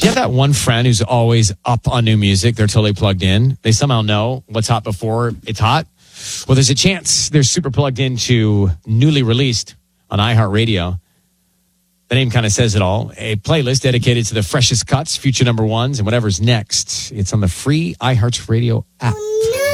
Do you have that one friend who's always up on new music? They're totally plugged in. They somehow know what's hot before it's hot. Well, there's a chance they're super plugged into newly released on iHeartRadio. The name kind of says it all. A playlist dedicated to the freshest cuts, future number ones, and whatever's next. It's on the free iHeartRadio app.